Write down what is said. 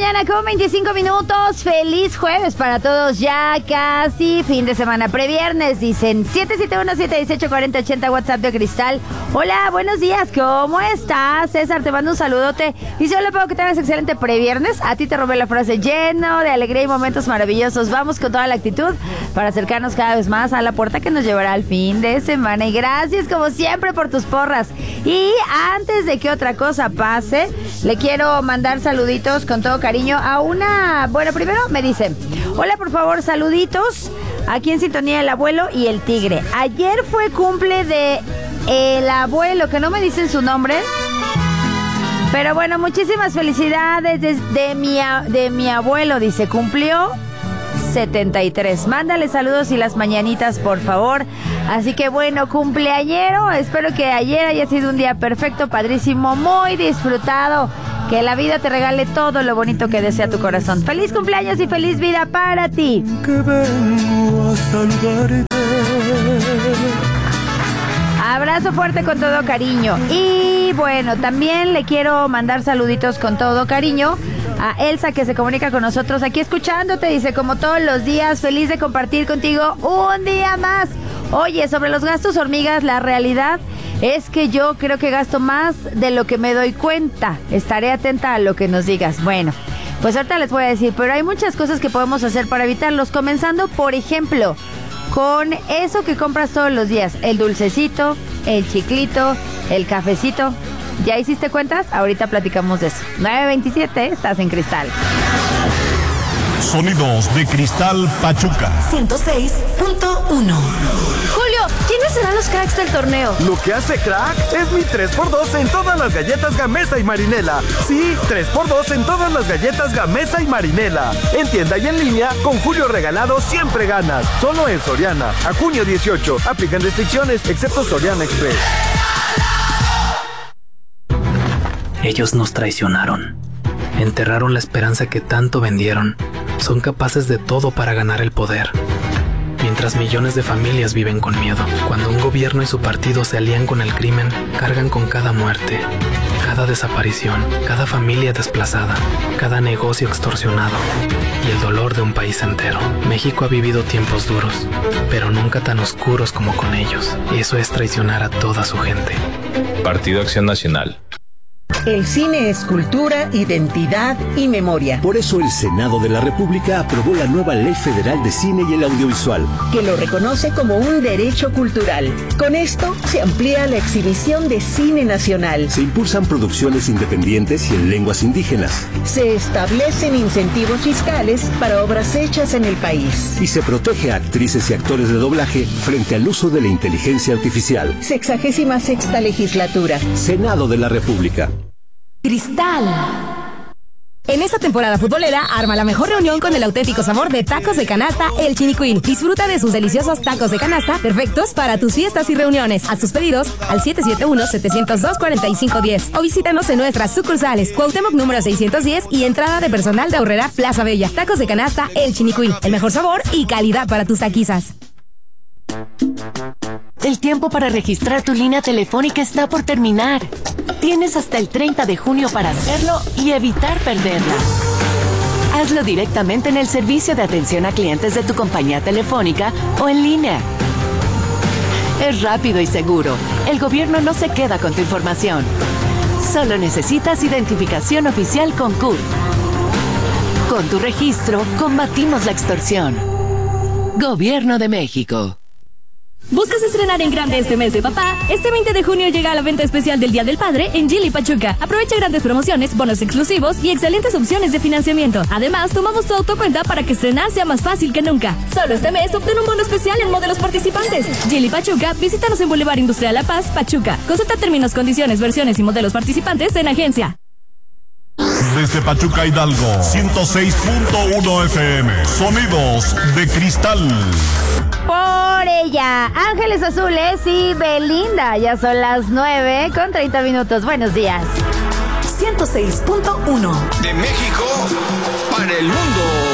mañana con 25 minutos. Feliz jueves para todos. Ya casi fin de semana. Previernes, dicen 771-718-4080, WhatsApp de Cristal. Hola, buenos días. ¿Cómo estás? César, te mando un saludote. Dice, hola, Pau, que tengas excelente previernes. A ti te robé la frase, lleno de alegría y momentos maravillosos. Vamos con toda la actitud para acercarnos cada vez más a la puerta que nos llevará al fin de semana. Y gracias, como siempre, por tus porras. Y antes de que otra cosa pase, le quiero mandar saluditos con todo cariño a una... Bueno, primero me dice, hola, por favor, saluditos aquí en sintonía el abuelo y el tigre. Ayer fue cumple de el abuelo, que no me dicen su nombre, pero bueno, muchísimas felicidades de mi abuelo, dice, cumplió 73. Mándale saludos y las mañanitas, por favor. Así que bueno, cumpleañero. Espero que ayer haya sido un día perfecto, padrísimo, muy disfrutado. Que la vida te regale todo lo bonito que desea tu corazón. Feliz cumpleaños y feliz vida para ti. Que vengo a saludarte. Abrazo fuerte con todo cariño. Y bueno, también le quiero mandar saluditos con todo cariño a Elsa, que se comunica con nosotros aquí escuchándote. Dice, como todos los días, feliz de compartir contigo un día más. Oye, sobre los gastos hormigas, la realidad es que yo creo que gasto más de lo que me doy cuenta. Estaré atenta a lo que nos digas. Bueno, pues ahorita les voy a decir, pero hay muchas cosas que podemos hacer para evitarlos. Comenzando, por ejemplo, con eso que compras todos los días. El dulcecito, el chiclito, el cafecito. ¿Ya hiciste cuentas? Ahorita platicamos de eso. 9:27, estás en Cristal. Sonidos de Cristal Pachuca 106.1. Julio, ¿quiénes serán los cracks del torneo? Lo que hace crack es mi 3x2 en todas las galletas Gamesa y Marinela. Sí, 3x2 en todas las galletas Gamesa y Marinela. En tienda y en línea, con Julio Regalado siempre ganas. Solo en Soriana. A junio 18. Aplican restricciones, excepto Soriana Express. Ellos nos traicionaron. Enterraron la esperanza que tanto vendieron. Son capaces de todo para ganar el poder. Mientras millones de familias viven con miedo. Cuando un gobierno y su partido se alían con el crimen, cargan con cada muerte, cada desaparición, cada familia desplazada, cada negocio extorsionado y el dolor de un país entero. México ha vivido tiempos duros, pero nunca tan oscuros como con ellos. Y eso es traicionar a toda su gente. Partido Acción Nacional. El cine es cultura, identidad y memoria. Por eso el Senado de la República aprobó la nueva Ley Federal de Cine y el Audiovisual, que lo reconoce como un derecho cultural. Con esto se amplía la exhibición de cine nacional. Se impulsan producciones independientes y en lenguas indígenas. Se establecen incentivos fiscales para obras hechas en el país. Y se protege a actrices y actores de doblaje frente al uso de la inteligencia artificial. 66ª legislatura. Senado de la República. Cristal. En esta temporada futbolera, arma la mejor reunión con el auténtico sabor de tacos de canasta El Chinicuil. Disfruta de sus deliciosos tacos de canasta, perfectos para tus fiestas y reuniones. Haz tus pedidos al 771-702-4510 o visítanos en nuestras sucursales Cuauhtémoc número 610 y entrada de personal de Aurrera Plaza Bella. Tacos de canasta El Chinicuil, el mejor sabor y calidad para tus taquizas. El tiempo para registrar tu línea telefónica está por terminar. Tienes hasta el 30 de junio para hacerlo y evitar perderla. Hazlo directamente en el servicio de atención a clientes de tu compañía telefónica o en línea. Es rápido y seguro. El gobierno no se queda con tu información. Solo necesitas identificación oficial con CURP. Con tu registro, combatimos la extorsión. Gobierno de México. ¿Buscas estrenar en grande este mes de papá? Este 20 de junio llega la venta especial del Día del Padre en Gili Pachuca. Aprovecha grandes promociones, bonos exclusivos y excelentes opciones de financiamiento. Además, tomamos tu autocuenta para que estrenar sea más fácil que nunca. Solo este mes obtén un bono especial en modelos participantes. Gili Pachuca, visítanos en Boulevard Industrial La Paz, Pachuca. Consulta términos, condiciones, versiones y modelos participantes en agencia. Desde Pachuca, Hidalgo, 106.1 FM. Sonidos de Cristal. Por ella, Ángeles Azules y Belinda. Ya son las 9:30. Buenos días. 106.1. De México para el mundo.